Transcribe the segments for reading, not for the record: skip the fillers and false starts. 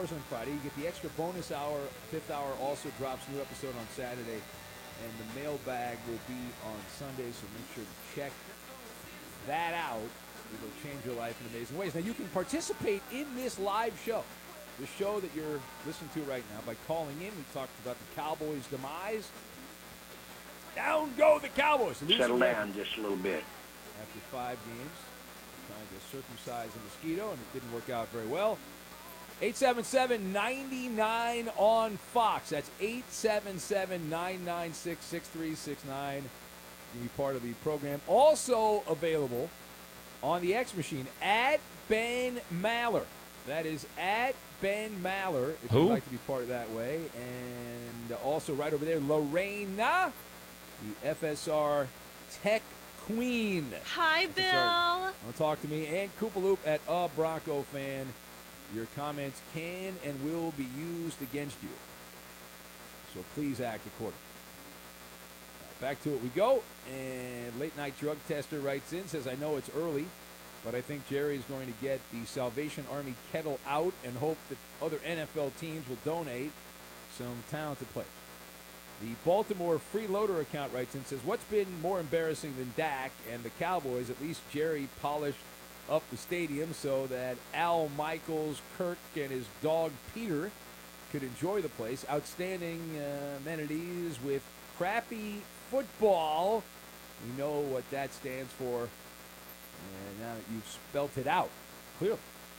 hours on Friday. You get the extra bonus hour. Fifth hour also drops new episode on Saturday. And the mailbag will be on Sunday, so make sure to check that out. It'll change your life in amazing ways. Now, you can participate in this live show, the show that you're listening to right now, by calling in. We talked about the Cowboys' demise. Down go the Cowboys. Settle down just a little bit. After 5 games, trying to circumcise a mosquito, and it didn't work out very well. 877-99 on Fox. That's 877-996-6369. You can be part of the program. Also available on the X machine at Ben Maller. That is at Ben Maller, if you'd like to be part of that way. And also right over there, Lorena, the FSR Tech Queen. Hi, Bill. Want to talk to me? And Koopaloop at A Bronco Fan. Your comments can and will be used against you. So please act accordingly. Back to it we go. And Late Night Drug Tester writes in, says, I know it's early, but I think Jerry is going to get the Salvation Army kettle out and hope that other NFL teams will donate some talented players. The Baltimore Freeloader account writes in, says, what's been more embarrassing than Dak and the Cowboys? At least Jerry polished up the stadium so that Al Michaels, Kirk, and his dog Peter could enjoy the place. Outstanding amenities with crappy football. We know what that stands for. And now that you've spelt it out clearly.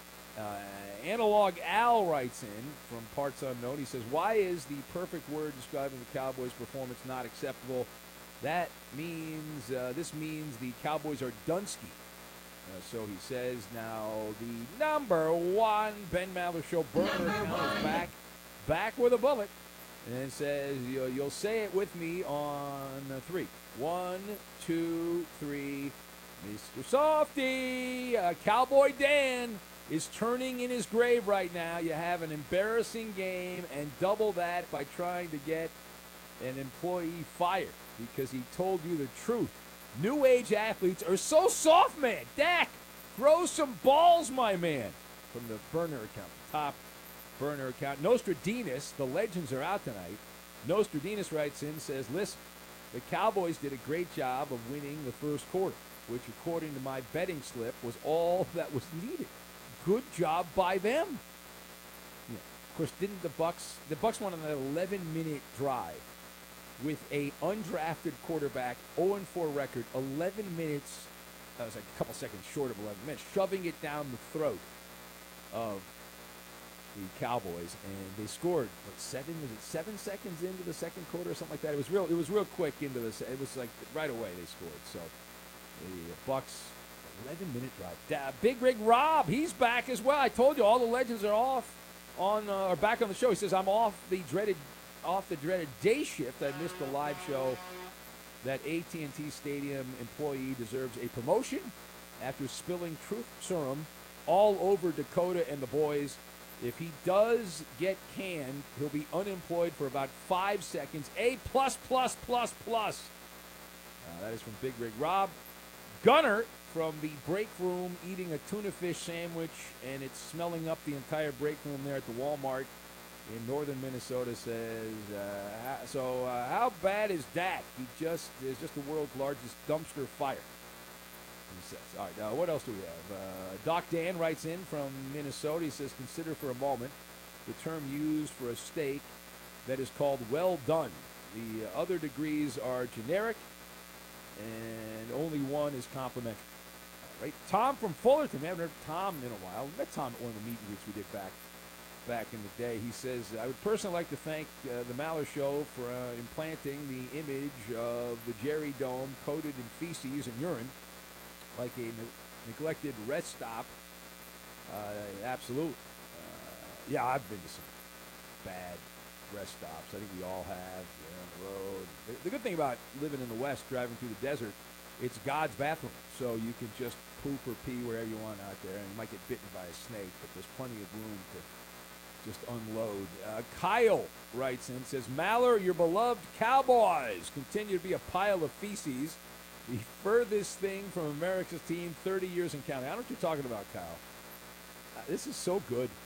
Analog Al writes in from Parts Unknown. He says, why is the perfect word describing the Cowboys' performance not acceptable? That means, this means the Cowboys are Dunsky. So he says, now the number one Ben Maller Show burner account is back with a bullet. And it says, you'll say it with me on 3. 1, 2, 3. Mr. Softy, Cowboy Dan is turning in his grave right now. You have an embarrassing game, and double that by trying to get an employee fired because he told you the truth. New age athletes are so soft, man. Dak, throw some balls, my man. From the burner account, the top burner account. Nostradamus, the legends are out tonight. Nostradamus writes in, says, listen, the Cowboys did a great job of winning the first quarter, which according to my betting slip was all that was needed. Good job by them. Yeah. Of course, didn't the Bucks won on an 11-minute drive with a undrafted quarterback, 0-4 record, 11 minutes, that was like a couple seconds short of 11 minutes, shoving it down the throat of the Cowboys, and they scored, what, 7 seconds into the second quarter or something like that? It was real quick into this. It was like right away they scored. So the Bucks, 11-minute drive. Big Rig Rob, he's back as well. I told you all the legends are back on the show. He says, I'm off the dreaded day shift. I missed the live show. That AT&T Stadium employee deserves a promotion after spilling truth serum all over Dakota and the boys. If he does get canned, he'll be unemployed for about 5 seconds. A++++. That is from Big Rig Rob. Gunner from the break room eating a tuna fish sandwich, and it's smelling up the entire break room there at the Walmart in northern Minnesota, says, how bad is Dak? He is just the world's largest dumpster fire, he says. All right, what else do we have? Doc Dan writes in from Minnesota. He says, consider for a moment the term used for a steak that is called well done. The other degrees are generic, and only one is complimentary. All right. Tom from Fullerton. We haven't heard Tom in a while. We met Tom at one of the meet and greets we did back in the day. He says, I would personally like to thank the Maller Show for implanting the image of the Jerry Dome coated in feces and urine like a neglected rest stop. Absolute. Yeah, I've been to some bad rest stops. I think we all have on the road. The good thing about living in the West, driving through the desert, it's God's bathroom. So you can just poop or pee wherever you want out there, and you might get bitten by a snake, but there's plenty of room to just unload. Kyle writes in, says, Maller, your beloved Cowboys continue to be a pile of feces. The furthest thing from America's team, 30 years in counting. I don't know what you're talking about, Kyle. This is so good.